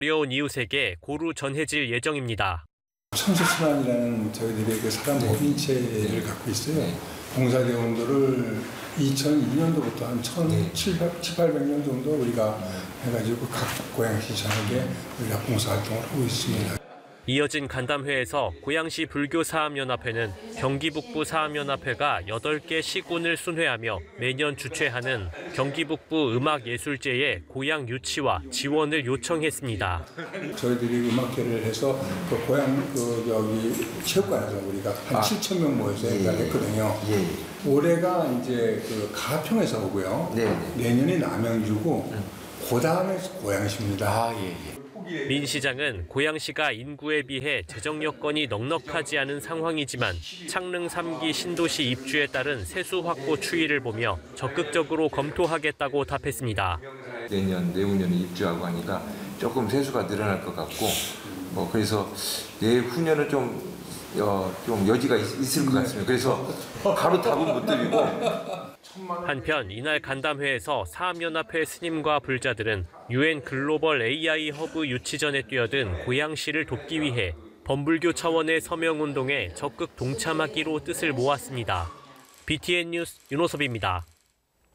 어려운 이웃에게 고루 전해질 예정입니다. 천수순환이라는 저희들의 그 사람 모임체를 갖고 있어요. 봉사대원들을 2002년도부터 한 1,700명 정도 우리가 해가지고 각 고양시 전역에 우리가 봉사활동을 하고 있습니다. 이어진 간담회에서 고양시 불교사암연합회는 경기북부 사암연합회가 8개 시군을 순회하며 매년 주최하는 경기북부 음악예술제의 고양 유치와 지원을 요청했습니다. 저희들이 음악회를 해서 그 고양 여기 체육관에서 우리가 한 7,000명 모여서 했거든요. 올해가 이제 그 가평에서 오고요. 내년이 남양주고 그 다음에 고양시입니다. 민 시장은 고양시가 인구에 비해 재정 여건이 넉넉하지 않은 상황이지만 창릉 3기 신도시 입주에 따른 세수 확보 추이를 보며 적극적으로 검토하겠다고 답했습니다. 내년, 내후년에 입주하고 하니까 조금 세수가 늘어날 것 같고 그래서 내후년은 좀 여지가 있을 것 같습니다. 그래서 바로 답은 못 드리고. 한편 이날 간담회에서 사암연합회 스님과 불자들은 UN 글로벌 AI 허브 유치전에 뛰어든 고양시를 돕기 위해 범불교 차원의 서명운동에 적극 동참하기로 뜻을 모았습니다. BTN 뉴스 윤호섭입니다.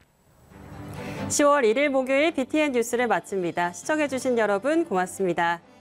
10월 1일 목요일 BTN 뉴스를 마칩니다. 시청해주신 여러분 고맙습니다.